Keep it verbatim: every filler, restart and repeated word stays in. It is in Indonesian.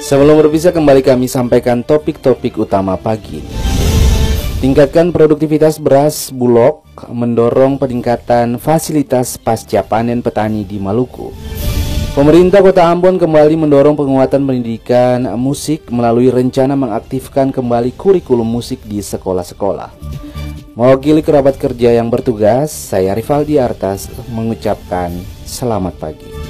Sebelum berpisah, kembali kami sampaikan topik-topik utama pagi ini. Tingkatkan produktivitas beras Bulog mendorong peningkatan fasilitas pasca panen petani di Maluku. Pemerintah Kota Ambon kembali mendorong penguatan pendidikan musik melalui rencana mengaktifkan kembali kurikulum musik di sekolah-sekolah. Mewakili kerabat kerja yang bertugas, saya Rivaldi Artas mengucapkan selamat pagi.